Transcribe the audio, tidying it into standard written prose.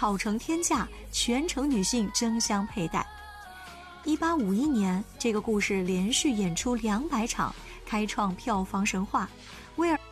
炒成天价，全城女性争相佩戴。1851年，这个故事连续演出200场，开创票房神话。威尔